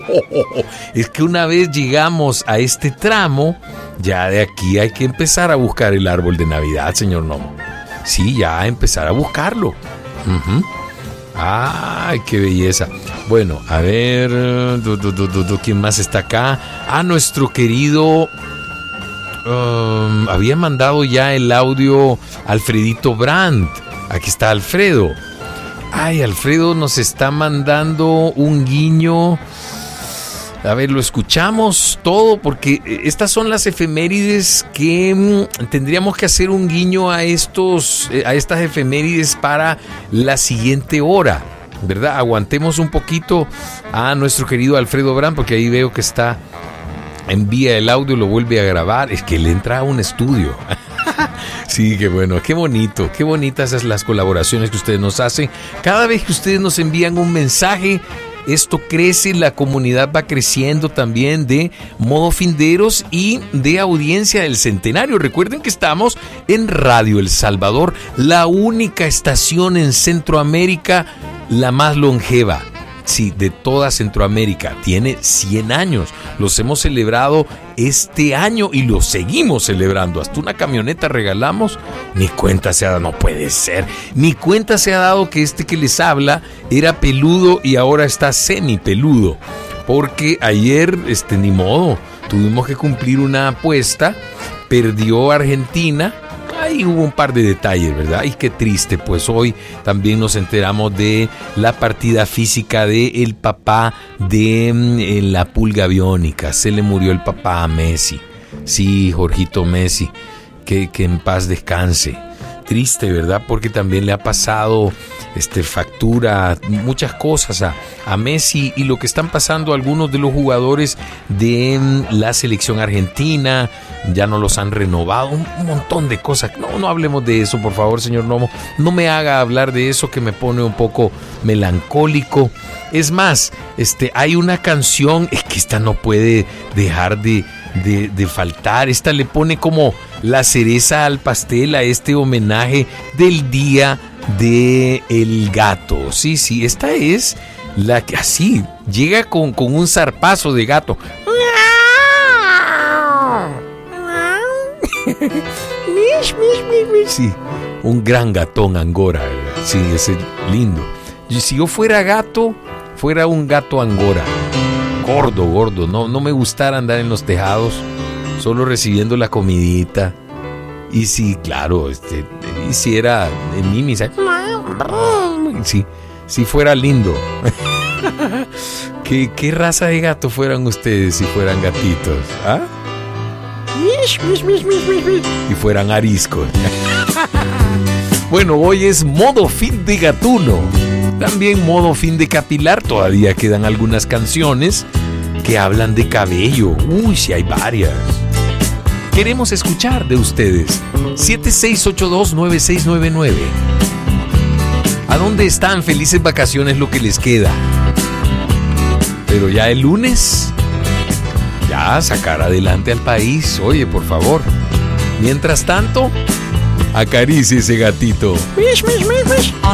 Es que una vez llegamos a este tramo, ya de aquí hay que empezar a buscar el árbol de Navidad, señor Nomo. Sí, ya empezar a buscarlo. Uh-huh. ¡Ay, qué belleza! Bueno, a ver, ¿quién más está acá? Nuestro querido... había mandado ya el audio Alfredito Brandt. Aquí está Alfredo. Ay, Alfredo nos está mandando un guiño. A ver, lo escuchamos todo porque estas son las efemérides que tendríamos que hacer un guiño a estas efemérides para la siguiente hora, ¿verdad? Aguantemos un poquito a nuestro querido Alfredo Brandt porque ahí veo que está, envía el audio, lo vuelve a grabar. Es que le entra a un estudio. Sí, qué bueno, qué bonito, qué bonitas esas las colaboraciones que ustedes nos hacen. Cada vez que ustedes nos envían un mensaje, esto crece, la comunidad va creciendo también de Modo Finderos y de audiencia del Centenario. Recuerden que estamos en Radio El Salvador, la única estación en Centroamérica, la más longeva. Sí, de toda Centroamérica. Tiene 100 años. Los hemos celebrado este año y los seguimos celebrando. Hasta una camioneta regalamos. Ni cuenta se ha dado. No puede ser. Ni cuenta se ha dado que este que les habla era peludo y ahora está semi-peludo. Porque ayer, ni modo, tuvimos que cumplir una apuesta. Perdió Argentina. Ahí hubo un par de detalles, ¿verdad? Ay, qué triste, pues hoy también nos enteramos de la partida física del papá de la pulga biónica. Se le murió el papá a Messi. Sí, Jorgito Messi, que en paz descanse. Triste, ¿verdad? Porque también le ha pasado factura, muchas cosas a Messi y lo que están pasando algunos de los jugadores de la selección argentina. Ya no los han renovado, un montón de cosas. No hablemos de eso, por favor, señor Nomo. No me haga hablar de eso que me pone un poco melancólico. Es más, hay una canción, es que esta no puede dejar de faltar. Esta le pone como la cereza al pastel a este homenaje del Día del Gato. Sí, esta es la que así llega con un zarpazo de gato. Sí, un gran gatón angora. Sí, ese lindo. Y si yo fuera gato, fuera un gato angora. Gordo. No me gustara andar en los tejados, solo recibiendo la comidita. Y sí, claro, hiciera en mí, sí, si fuera lindo. ¿Qué raza de gato fueran ustedes si fueran gatitos? ¿Ah? Y fueran ariscos. Bueno, hoy es modo fin de gatuno. También modo fin de capilar. Todavía quedan algunas canciones que hablan de cabello. Uy, sí hay varias. Queremos escuchar de ustedes. 7682-9699. ¿A dónde están? Felices vacaciones lo que les queda. Pero ya el lunes, ya sacar adelante al país. Oye, por favor. Mientras tanto, acaricie ese gatito.